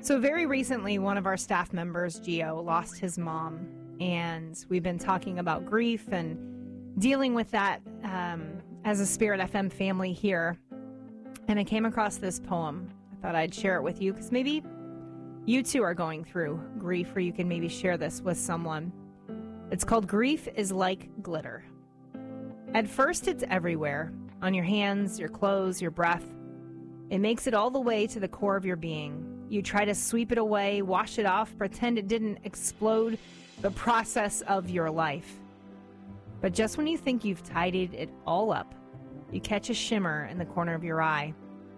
So very recently, one of our staff members, Gio, lost his mom, and we've been talking about grief and dealing with that as a Spirit FM family here. And I came across this poem. I thought I'd share it with you because maybe you too are going through grief, or you can maybe share this with someone. It's called Grief is Like Glitter. At first, it's everywhere, on your hands, your clothes, your breath. It makes it all the way to the core of your being. You try to sweep it away, wash it off, pretend it didn't explode the process of your life. But just when you think you've tidied it all up, you catch a shimmer in the corner of your eye.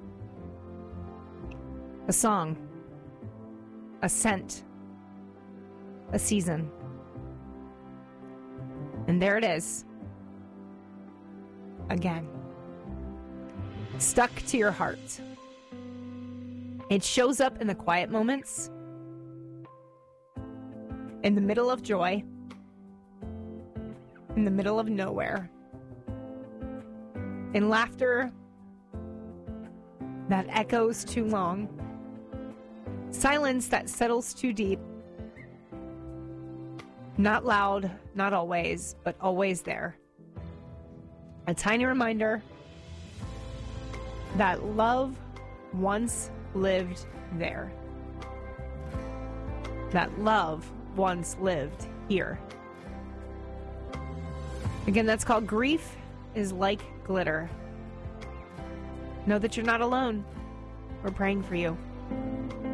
A song, a scent, a season. And there it is. Again. Stuck to your heart. It shows up in the quiet moments, in the middle of joy, in the middle of nowhere, in laughter that echoes too long, silence that settles too deep, not loud, not always, but always there. A tiny reminder that love once lived there. That love once lived here. Again, that's called Grief is Like Glitter. Know that you're not alone. We're praying for you.